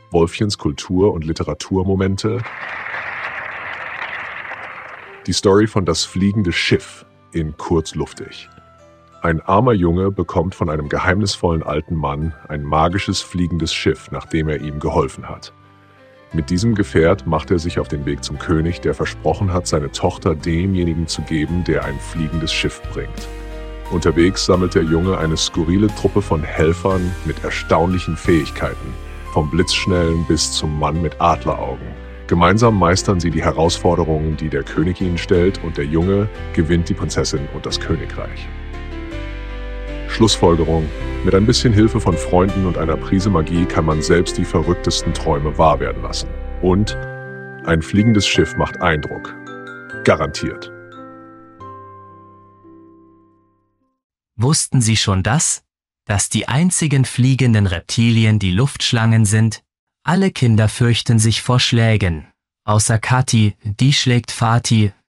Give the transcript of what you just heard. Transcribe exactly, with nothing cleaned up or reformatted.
Wolfchens Kultur- und Literaturmomente. Die Story von Das fliegende Schiff in Kurzluftig. Ein armer Junge bekommt von einem geheimnisvollen alten Mann ein magisches fliegendes Schiff, nachdem er ihm geholfen hat. Mit diesem Gefährt macht er sich auf den Weg zum König, der versprochen hat, seine Tochter demjenigen zu geben, der ein fliegendes Schiff bringt. Unterwegs sammelt der Junge eine skurrile Truppe von Helfern mit erstaunlichen Fähigkeiten, vom Blitzschnellen bis zum Mann mit Adleraugen. Gemeinsam meistern sie die Herausforderungen, die der König ihnen stellt, und der Junge gewinnt die Prinzessin und das Königreich. Schlussfolgerung: Mit ein bisschen Hilfe von Freunden und einer Prise Magie kann man selbst die verrücktesten Träume wahr werden lassen. Und ein fliegendes Schiff macht Eindruck. Garantiert. Wussten Sie schon das? Dass die einzigen fliegenden Reptilien die Luftschlangen sind? Alle Kinder fürchten sich vor Schlägen. Außer Kathi, die schlägt Vati,